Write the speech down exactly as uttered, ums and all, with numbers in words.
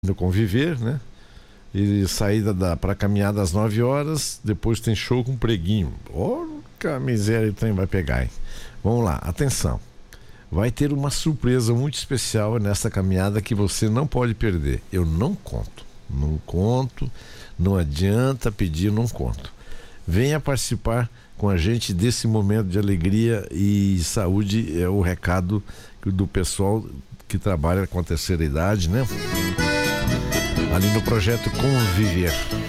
no Conviver, né? E saída da, para caminhada às nove horas, depois tem show com preguinho. Ó, que a miséria o trem vai pegar, hein? Vamos lá, atenção. Vai ter uma surpresa muito especial nessa caminhada que você não pode perder. Eu não conto, não conto, não adianta pedir, não conto. Venha participar com a gente desse momento de alegria e saúde, é o recado do pessoal que trabalha com a terceira idade, né? Ali no projeto Conviver.